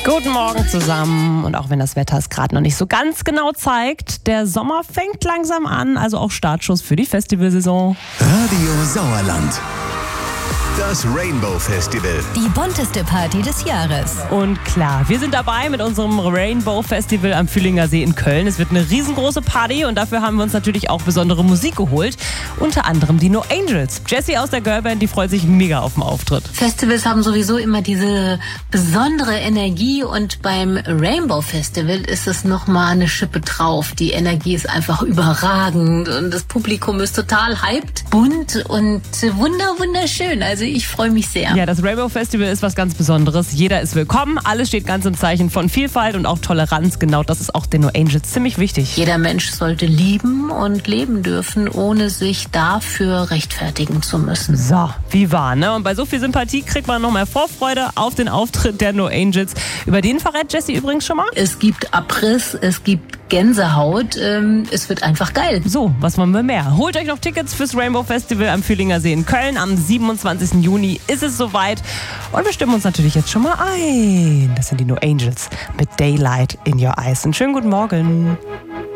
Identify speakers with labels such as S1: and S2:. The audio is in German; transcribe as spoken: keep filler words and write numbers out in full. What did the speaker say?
S1: Guten Morgen zusammen. Und auch wenn das Wetter es gerade noch nicht so ganz genau zeigt, der Sommer fängt langsam an, also auch Startschuss für die Festivalsaison.
S2: Radio Sauerland. Das Rainbow Festival.
S3: Die bunteste Party des Jahres.
S1: Und klar, wir sind dabei mit unserem Rainbow Festival am Fühlinger See in Köln. Es wird eine riesengroße Party und dafür haben wir uns natürlich auch besondere Musik geholt. Unter anderem die No Angels. Jessie aus der Girlband, die freut sich mega auf den Auftritt.
S4: Festivals haben sowieso immer diese besondere Energie und beim Rainbow Festival ist es nochmal eine Schippe drauf. Die Energie ist einfach überragend und das Publikum ist total hyped, bunt und wunder wunderschön. Also ich freue mich sehr.
S1: Ja, das Rainbow Festival ist was ganz Besonderes. Jeder ist willkommen. Alles steht ganz im Zeichen von Vielfalt und auch Toleranz. Genau das ist auch den No Angels ziemlich wichtig.
S4: Jeder Mensch sollte lieben und leben dürfen, ohne sich dafür rechtfertigen zu müssen.
S1: So, wie war, ne? Und bei so viel Sympathie kriegt man noch mehr Vorfreude auf den Auftritt der No Angels. Über den verrät Jessie übrigens schon mal.
S4: Es gibt Abriss, es gibt Gänsehaut. Ähm, es wird einfach geil.
S1: So, was wollen wir mehr? Holt euch noch Tickets fürs Rainbow Festival am Fühlinger See in Köln. Am siebenundzwanzigsten Juni ist es soweit. Und wir stimmen uns natürlich jetzt schon mal ein. Das sind die No Angels mit Daylight in Your Eyes. Einen schönen guten Morgen.